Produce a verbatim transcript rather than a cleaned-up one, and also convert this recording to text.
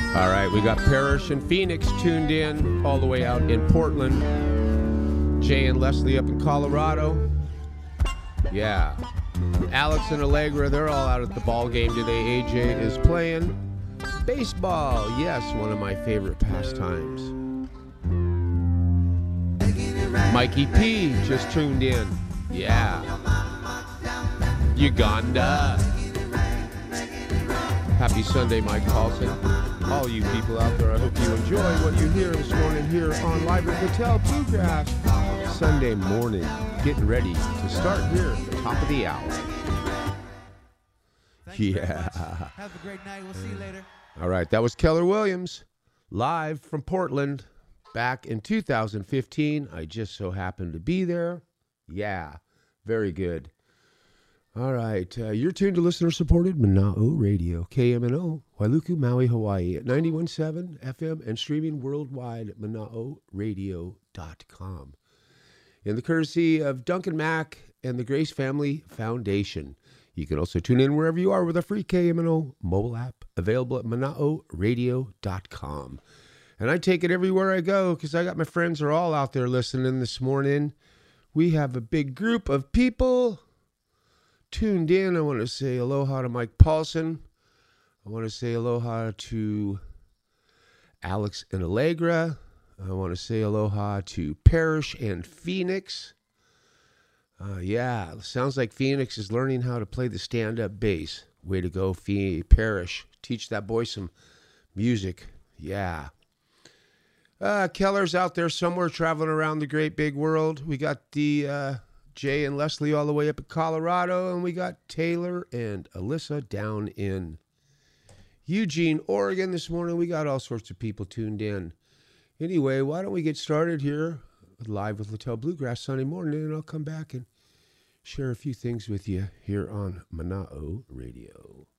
All right, we got Parrish and Phoenix tuned in all the way out in Portland. Jay and Leslie up in Colorado. Yeah. Alex and Allegra, they're all out at the ball game today. A J is playing baseball. Yes, one of my favorite pastimes. Mikey P just tuned in. Yeah. Uganda. Happy Sunday, Mike Paulson. All you people out there, I hope you enjoy what you hear this morning here on Live at Hotel Bluegrass. Sunday morning, getting ready to start here at the top of the hour. Thank Yeah. Have a great night. We'll see you later. All right, that was Keller Williams, live from Portland, back in two thousand fifteen. I just so happened to be there. Yeah, very good. All right, uh, you're tuned to listener-supported Mana'o Radio, K M N O, Wailuku, Maui, Hawaii, at ninety-one point seven F M and streaming worldwide at mana'o radio dot com. In the courtesy of Duncan Mack and the Grace Family Foundation. You can also tune in wherever you are with a free K M N O mobile app available at mana'o radio dot com. And I take it everywhere I go because I got my friends are all out there listening this morning. We have a big group of people tuned in. I want to say aloha to Mike Paulson. I want to say aloha to Alex and Allegra. I want to say aloha to Parrish and Phoenix. Uh, yeah, sounds like Phoenix is learning how to play the stand-up bass. Way to go, Phoe- Parrish. Teach that boy some music. Yeah. Uh, Keller's out there somewhere traveling around the great big world. We got the uh, Jay and Leslie all the way up in Colorado, and we got Taylor and Alyssa down in Eugene, Oregon this morning. We got all sorts of people tuned in. Anyway, why don't we get started here live with Littell Bluegrass Sunday morning, and I'll come back and share a few things with you here on Mana'o Radio.